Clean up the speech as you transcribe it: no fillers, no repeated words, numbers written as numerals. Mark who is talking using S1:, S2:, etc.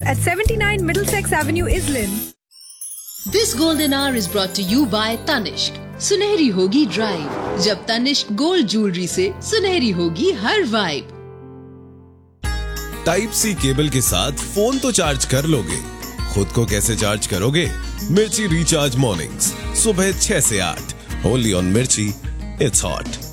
S1: at 79 Middlesex Avenue, Islin.
S2: This golden hour is brought to you by Tanishq. सुनहरी होगी drive जब Tanishq gold jewellery से सुनहरी होगी हर वाइब।
S3: टाइप सी केबल के साथ फोन तो चार्ज कर लोगे, खुद को कैसे चार्ज करोगे? मिर्ची रिचार्ज मॉर्निंग्स सुबह 6 से 8 ओनली ऑन मिर्ची, इट्स हॉट।